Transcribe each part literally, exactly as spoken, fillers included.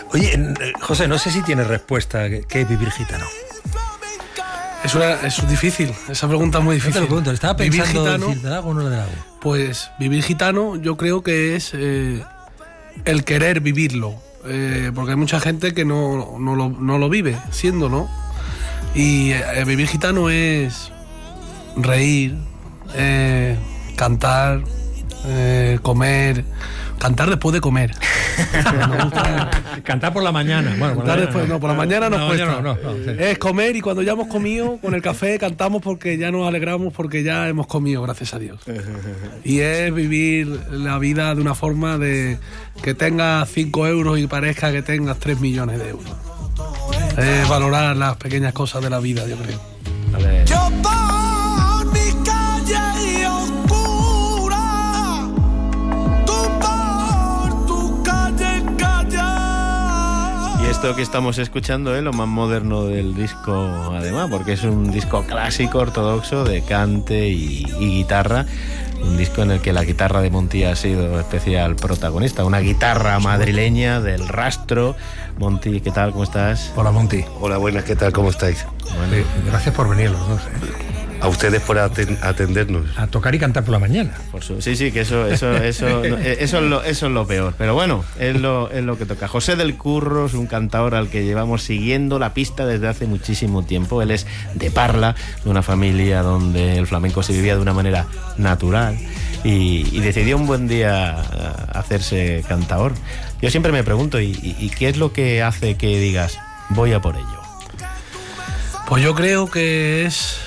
Oye, José, no sé si tienes respuesta. ¿Qué es vivir gitano? Es, una, es difícil, esa pregunta es muy difícil. No te lo pregunto, estaba pensando vivir gitano, decir, ¿de algo o no de algo? Pues vivir gitano yo creo que es eh, el querer vivirlo, eh, porque hay mucha gente que no, no, lo, no lo vive siendo, ¿no? Y eh, vivir gitano es reír, eh, cantar, eh, comer, cantar después de comer. Me gusta cantar por la mañana. Bueno, por cantar la después, mañana. no, por la mañana nos no, cuesta. No, no, no, sí. Es comer y cuando ya hemos comido, con el café cantamos porque ya nos alegramos porque ya hemos comido, gracias a Dios. Y es vivir la vida de una forma de que tengas cinco euros y parezca que tengas tres millones de euros. Es valorar las pequeñas cosas de la vida, yo creo. A ver. Yo por mi calle oscura, tú por tu calle callada. Y esto que estamos escuchando es lo más moderno del disco, además, porque es un disco clásico ortodoxo de cante y, y guitarra. Un disco en el que la guitarra de Monty ha sido especial protagonista. Una guitarra madrileña del rastro. Monty, ¿qué tal? ¿Cómo estás? Hola, Monty. Hola, buenas, ¿qué tal? ¿Cómo estáis? Bueno, sí, gracias por venir los dos. ¿eh? A ustedes por aten- atendernos. A tocar y cantar por la mañana. Por su... Sí, sí, que eso, eso, eso, no, eso, es lo, eso es lo peor. Pero bueno, es lo, es lo que toca. José del Curro es un cantador al que llevamos siguiendo la pista desde hace muchísimo tiempo. Él es de Parla, de una familia donde el flamenco se vivía de una manera natural. Y, y decidió un buen día hacerse cantador. Yo siempre me pregunto, ¿y, y, y qué es lo que hace que digas, voy a por ello? Pues yo creo que es...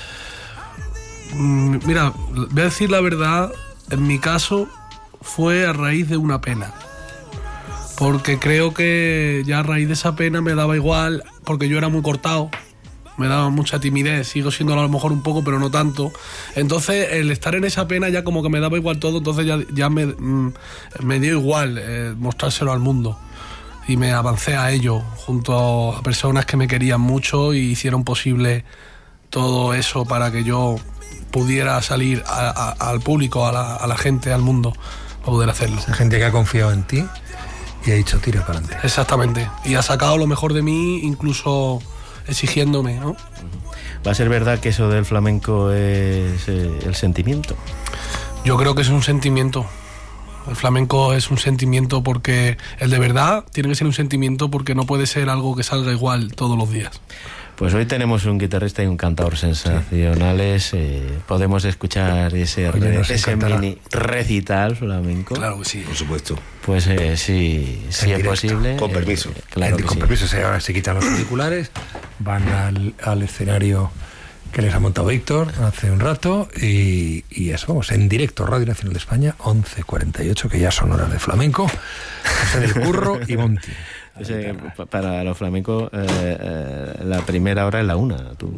Mira, voy a decir la verdad, en mi caso fue a raíz de una pena. Porque creo que ya a raíz de esa pena me daba igual, porque yo era muy cortado. Me daba mucha timidez, sigo siendo a lo mejor un poco, pero no tanto. Entonces, el estar en esa pena ya como que me daba igual todo, entonces ya, ya me, mm, me dio igual eh, mostrárselo al mundo. Y me avancé a ello, junto a personas que me querían mucho y hicieron posible todo eso para que yo pudiera salir a, a, al público, a la, a la gente, al mundo, para poder hacerlo. Esa gente que ha confiado en ti y ha dicho, tira para adelante. Exactamente. Y ha sacado lo mejor de mí, incluso exigiéndome, ¿no? ¿Va a ser verdad que eso del flamenco es eh, el sentimiento? Yo creo que es un sentimiento. El flamenco es un sentimiento porque el de verdad tiene que ser un sentimiento porque no puede ser algo que salga igual todos los días. Pues hoy tenemos un guitarrista y un cantador sensacionales. Sí. Eh, podemos escuchar ese, Oye, re, nos ese encantará. mini recital flamenco. Claro que sí. Por supuesto. Pues eh, sí, si es directo, posible. con eh, permiso. claro que con sí. permiso, se, ahora se quitan los auriculares, van al, al escenario que les ha montado Víctor hace un rato y, y eso, vamos, en directo, Radio Nacional de España, once cuarenta y ocho, que ya son horas de flamenco, José del Curro y Monty. Pues, eh, pa- para los flamencos, eh, eh, la primera hora es la una, tú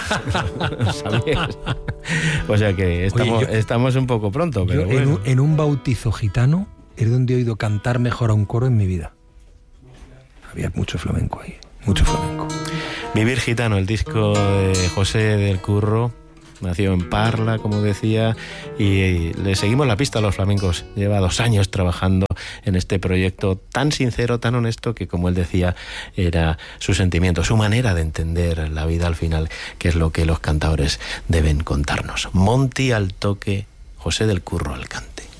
sabías. O sea que estamos, Oye, yo- estamos un poco pronto, pero Yo en, bueno. un, en un bautizo gitano es donde he oído cantar mejor a un coro en mi vida. Había mucho flamenco ahí, mucho flamenco. Vivir gitano, el disco de José del Curro, nació en Parla, como decía, y le seguimos la pista a los flamencos. Lleva dos años trabajando en este proyecto tan sincero, tan honesto, que como él decía, era su sentimiento, su manera de entender la vida al final, que es lo que los cantadores deben contarnos. Monty al toque, José del Curro al cante.